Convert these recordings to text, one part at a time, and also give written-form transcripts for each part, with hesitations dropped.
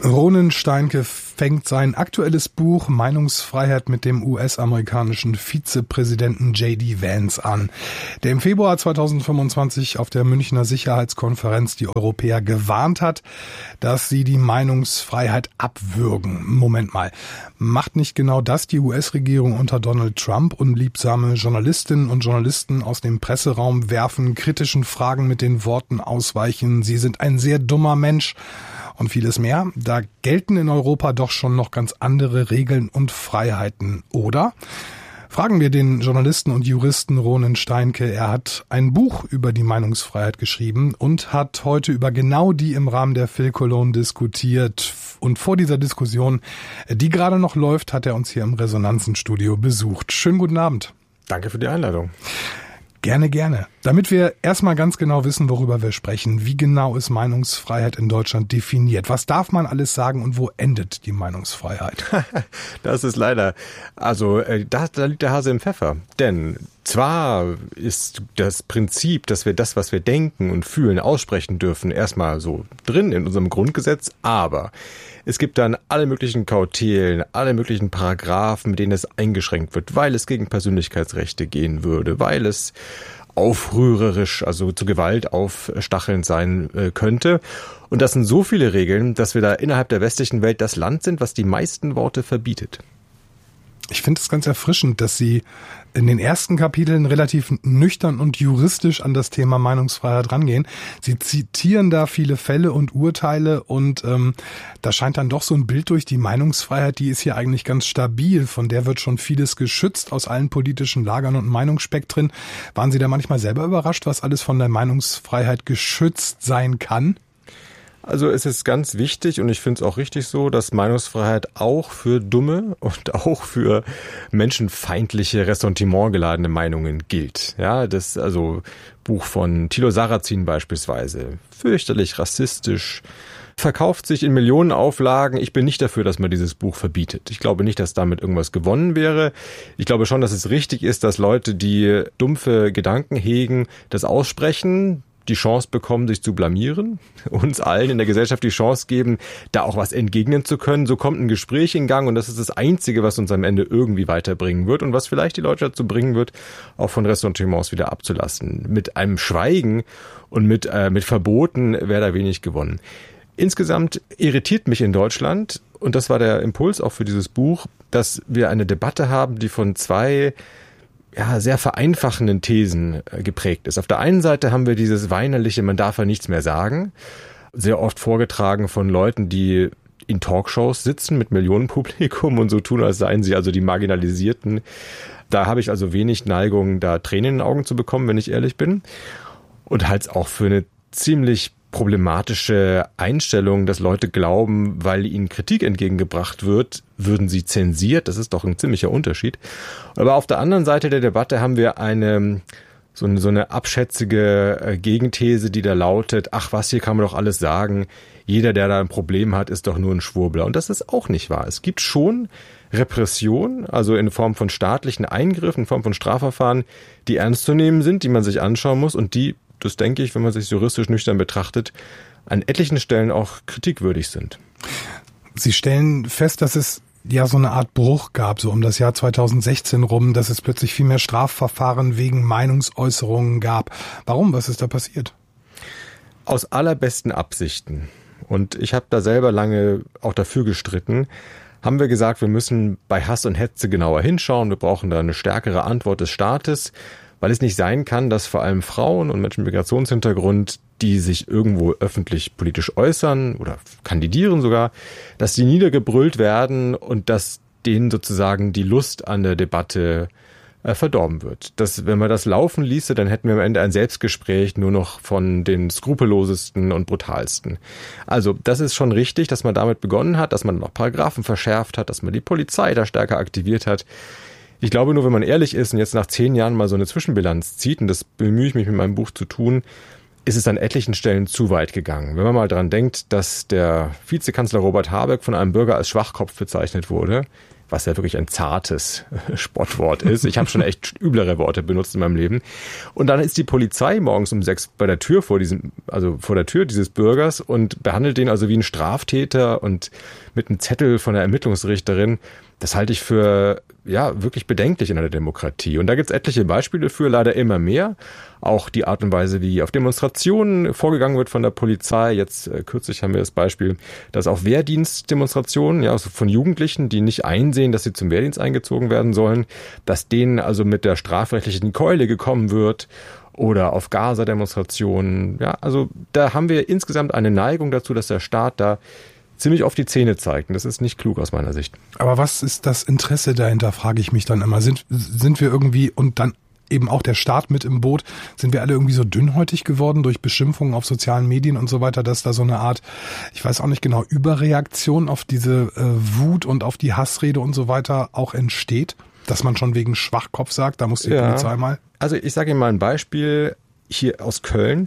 Ronen Steinke fängt sein aktuelles Buch Meinungsfreiheit mit dem US-amerikanischen Vizepräsidenten J.D. Vance an, der im Februar 2025 auf der Münchner Sicherheitskonferenz die Europäer gewarnt hat, dass sie die Meinungsfreiheit abwürgen. Moment mal, macht nicht genau das die US-Regierung unter Donald Trump? Unliebsame Journalistinnen und Journalisten aus dem Presseraum werfen, kritischen Fragen mit den Worten ausweichen, sie sind ein sehr dummer Mensch und vieles mehr. Da gelten in Europa doch schon noch ganz andere Regeln und Freiheiten, oder? Fragen wir den Journalisten und Juristen Ronen Steinke. Er hat ein Buch über die Meinungsfreiheit geschrieben und hat heute über genau die im Rahmen der Phil Cologne diskutiert. Und vor dieser Diskussion, die gerade noch läuft, hat er uns hier im Resonanzenstudio besucht. Schönen guten Abend. Danke für die Einladung. Gerne, gerne. Damit wir erstmal ganz genau wissen, worüber wir sprechen. Wie genau ist Meinungsfreiheit in Deutschland definiert? Was darf man alles sagen und wo endet die Meinungsfreiheit? Das ist leider, da liegt der Hase im Pfeffer. Denn zwar ist das Prinzip, dass wir das, was wir denken und fühlen, aussprechen dürfen, erstmal so drin in unserem Grundgesetz, aber es gibt dann alle möglichen Kautelen, alle möglichen Paragraphen, mit denen es eingeschränkt wird, weil es gegen Persönlichkeitsrechte gehen würde, weil es aufrührerisch, also zu Gewalt aufstachelnd sein könnte. Und das sind so viele Regeln, dass wir da innerhalb der westlichen Welt das Land sind, was die meisten Worte verbietet. Ich finde es ganz erfrischend, dass Sie in den ersten Kapiteln relativ nüchtern und juristisch an das Thema Meinungsfreiheit rangehen. Sie zitieren da viele Fälle und Urteile und da scheint dann doch so ein Bild durch, die Meinungsfreiheit, die ist hier eigentlich ganz stabil. Von der wird schon vieles geschützt aus allen politischen Lagern und Meinungsspektren. Waren Sie da manchmal selber überrascht, was alles von der Meinungsfreiheit geschützt sein kann? Also es ist ganz wichtig und ich finde es auch richtig so, dass Meinungsfreiheit auch für dumme und auch für menschenfeindliche, ressentimentgeladene Meinungen gilt. Ja, das Buch von Thilo Sarrazin beispielsweise, fürchterlich rassistisch, verkauft sich in Millionenauflagen. Ich bin nicht dafür, dass man dieses Buch verbietet. Ich glaube nicht, dass damit irgendwas gewonnen wäre. Ich glaube schon, dass es richtig ist, dass Leute, die dumpfe Gedanken hegen, das aussprechen, die Chance bekommen, sich zu blamieren, uns allen in der Gesellschaft die Chance geben, da auch was entgegnen zu können. So kommt ein Gespräch in Gang und das ist das Einzige, was uns am Ende irgendwie weiterbringen wird und was vielleicht die Leute dazu bringen wird, auch von Ressentiments wieder abzulassen. Mit einem Schweigen und mit Verboten wäre da wenig gewonnen. Insgesamt irritiert mich in Deutschland, und das war der Impuls auch für dieses Buch, dass wir eine Debatte haben, die von zwei sehr vereinfachenden Thesen geprägt ist. Auf der einen Seite haben wir dieses weinerliche, man darf ja nichts mehr sagen, sehr oft vorgetragen von Leuten, die in Talkshows sitzen mit Millionenpublikum und so tun, als seien sie also die Marginalisierten. Da habe ich also wenig Neigung, da Tränen in den Augen zu bekommen, wenn ich ehrlich bin. Und halt auch für eine ziemlich problematische Einstellung, dass Leute glauben, weil ihnen Kritik entgegengebracht wird, würden sie zensiert. Das ist doch ein ziemlicher Unterschied. Aber auf der anderen Seite der Debatte haben wir so eine abschätzige Gegenthese, die da lautet, ach was, hier kann man doch alles sagen. Jeder, der da ein Problem hat, ist doch nur ein Schwurbler. Und das ist auch nicht wahr. Es gibt schon Repression, also in Form von staatlichen Eingriffen, in Form von Strafverfahren, die ernst zu nehmen sind, die man sich anschauen muss und die, das denke ich, wenn man sich juristisch nüchtern betrachtet, an etlichen Stellen auch kritikwürdig sind. Sie stellen fest, dass es ja so eine Art Bruch gab, so um das Jahr 2016 rum, dass es plötzlich viel mehr Strafverfahren wegen Meinungsäußerungen gab. Warum? Was ist da passiert? Aus allerbesten Absichten. Und ich habe da selber lange auch dafür gestritten, haben wir gesagt, wir müssen bei Hass und Hetze genauer hinschauen. Wir brauchen da eine stärkere Antwort des Staates, weil es nicht sein kann, dass vor allem Frauen und Menschen mit Migrationshintergrund, die sich irgendwo öffentlich politisch äußern oder kandidieren sogar, dass die niedergebrüllt werden und dass denen sozusagen die Lust an der Debatte verdorben wird. Wenn man das laufen ließe, dann hätten wir am Ende ein Selbstgespräch nur noch von den skrupellosesten und brutalsten. Also das ist schon richtig, dass man damit begonnen hat, dass man noch Paragraphen verschärft hat, dass man die Polizei da stärker aktiviert hat. Ich glaube nur, wenn man ehrlich ist und jetzt nach 10 Jahren mal so eine Zwischenbilanz zieht, und das bemühe ich mich mit meinem Buch zu tun, ist es an etlichen Stellen zu weit gegangen. Wenn man mal dran denkt, dass der Vizekanzler Robert Habeck von einem Bürger als Schwachkopf bezeichnet wurde, was ja wirklich ein zartes Spottwort ist. Ich habe schon echt üblere Worte benutzt in meinem Leben. Und dann ist die Polizei morgens um 6 bei der Tür vor der Tür dieses Bürgers und behandelt den also wie einen Straftäter und mit einem Zettel von der Ermittlungsrichterin. Das halte ich für wirklich bedenklich in einer Demokratie. Und da gibt es etliche Beispiele für, leider immer mehr. Auch die Art und Weise, wie auf Demonstrationen vorgegangen wird von der Polizei. Jetzt kürzlich haben wir das Beispiel, dass auch Wehrdienstdemonstrationen also von Jugendlichen, die nicht einsehen, dass sie zum Wehrdienst eingezogen werden sollen, dass denen also mit der strafrechtlichen Keule gekommen wird. Oder auf Gaza-Demonstrationen. Ja, also da haben wir insgesamt eine Neigung dazu, dass der Staat da ziemlich auf die Zähne zeigt. Und das ist nicht klug aus meiner Sicht. Aber was ist das Interesse dahinter, frage ich mich dann immer. Sind wir irgendwie, und dann eben auch der Staat mit im Boot, sind wir alle irgendwie so dünnhäutig geworden durch Beschimpfungen auf sozialen Medien und so weiter, dass da so eine Art, ich weiß auch nicht genau, Überreaktion auf diese Wut und auf die Hassrede und so weiter auch entsteht? Dass man schon wegen Schwachkopf sagt, da muss die Polizei mal. Also ich sage Ihnen mal ein Beispiel hier aus Köln.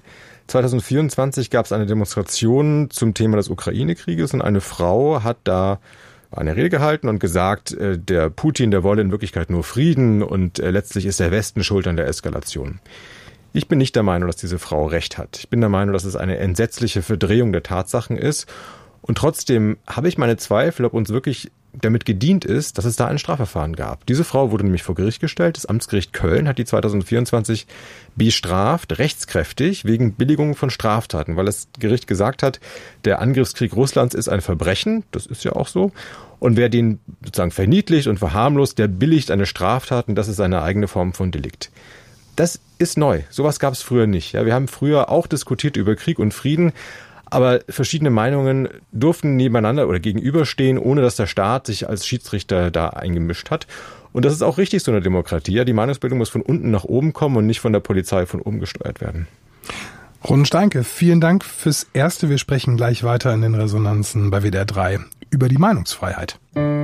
2024 gab es eine Demonstration zum Thema des Ukraine-Krieges und eine Frau hat da eine Rede gehalten und gesagt, der Putin, der wolle in Wirklichkeit nur Frieden und letztlich ist der Westen schuld an der Eskalation. Ich bin nicht der Meinung, dass diese Frau recht hat. Ich bin der Meinung, dass es eine entsetzliche Verdrehung der Tatsachen ist. Und trotzdem habe ich meine Zweifel, ob uns wirklich damit gedient ist, dass es da ein Strafverfahren gab. Diese Frau wurde nämlich vor Gericht gestellt. Das Amtsgericht Köln hat die 2024 bestraft, rechtskräftig, wegen Billigung von Straftaten, weil das Gericht gesagt hat, der Angriffskrieg Russlands ist ein Verbrechen, das ist ja auch so, und wer den sozusagen verniedlicht und verharmlost, der billigt eine Straftat und das ist eine eigene Form von Delikt. Das ist neu, sowas gab es früher nicht. Ja, wir haben früher auch diskutiert über Krieg und Frieden, aber verschiedene Meinungen durften nebeneinander oder gegenüberstehen, ohne dass der Staat sich als Schiedsrichter da eingemischt hat. Und das ist auch richtig so in der Demokratie. Ja, die Meinungsbildung muss von unten nach oben kommen und nicht von der Polizei von oben gesteuert werden. Ronen Steinke, vielen Dank fürs Erste. Wir sprechen gleich weiter in den Resonanzen bei WDR 3 über die Meinungsfreiheit.